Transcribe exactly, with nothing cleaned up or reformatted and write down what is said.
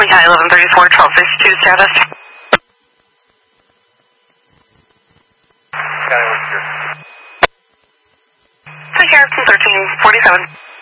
County eleven thirty-four, twelve fifty-two status. County, what's your? Take care, thirteen forty-seven.